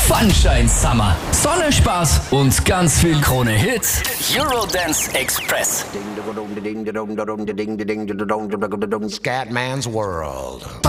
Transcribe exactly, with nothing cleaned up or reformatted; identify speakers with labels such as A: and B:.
A: Funshine Summer. Sonne, Spaß und ganz viel Krone Hits. Eurodance Express.
B: Scatman's World.